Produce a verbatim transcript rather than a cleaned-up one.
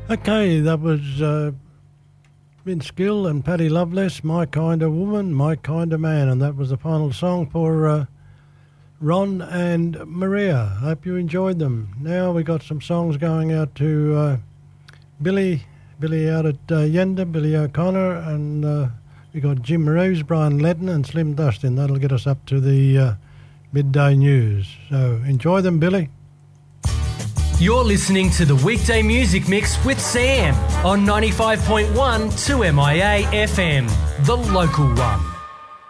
Okay, that was uh, Vince Gill and Paddy Loveless, My Kind of Woman, My Kind of Man, and that was the final song for uh, Ron and Maria. Hope you enjoyed them. Now we got some songs going out to uh, Billy, Billy out at uh, Yenda, Billy O'Connor, and uh, we got Jim Rose, Brian Ledden and Slim Dustin. That'll get us up to the uh, midday news. So enjoy them, Billy. You're listening to the Weekday Music Mix with Sam on ninety-five point one two M I A F M, the local one.